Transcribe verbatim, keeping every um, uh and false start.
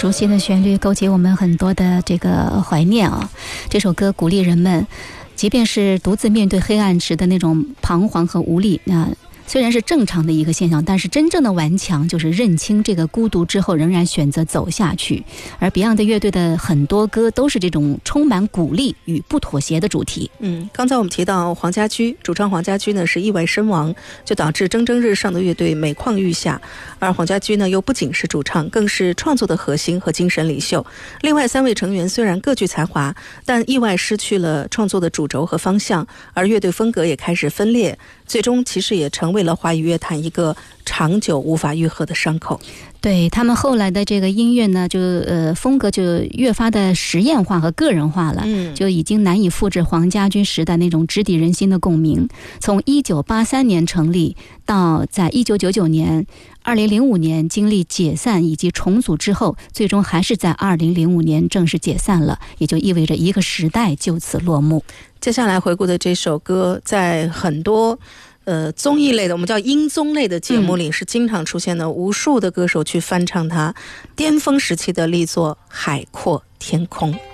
熟悉的旋律勾起我们很多的这个怀念啊。这首歌鼓励人们，即便是独自面对黑暗时的那种彷徨和无力，那虽然是正常的一个现象，但是真正的顽强就是认清这个孤独之后仍然选择走下去。而 Beyond 乐队的很多歌都是这种充满鼓励与不妥协的主题。 嗯，刚才我们提到黄家驹，主唱黄家驹呢是意外身亡，就导致蒸蒸日上的乐队每况愈下。而黄家驹呢又不仅是主唱，更是创作的核心和精神领袖。另外三位成员虽然各具才华，但意外失去了创作的主轴和方向，而乐队风格也开始分裂，最终其实也成为了华语乐坛一个长久无法愈合的伤口。 对，他们后来的这个音乐呢，就呃风格就越发的实验化和个人化了， 嗯， 就已经难以复制黄家驹时代那种直抵人心的共鸣。从一九八三年成立到在一九九九年、二零零五年经历解散以及重组之后，最终还是在二零零五年正式解散了，也就意味着一个时代就此落幕。 接下来回顾的这首歌，在很多呃，综艺类的，我们叫音综类的节目里，是经常出现的，无数的歌手去翻唱它巅峰时期的力作《海阔天空》。